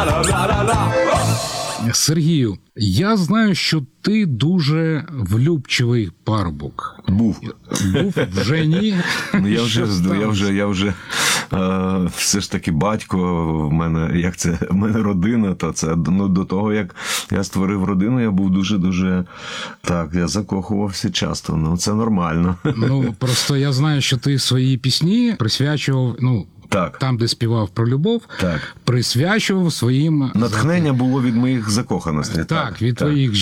Сергію, я знаю, що ти дуже влюбчивий парубок. Був. Вже ні? Ну, я вже все ж таки батько, в мене родина, то це до того, як я створив родину, я був дуже-дуже, я закохувався часто, це нормально. Ну, просто я знаю, що ти свої пісні присвячував, Так. Там, де співав про любов, Так. присвячував своїм... Натхнення було від моїх закоханостей. Так, від твоїх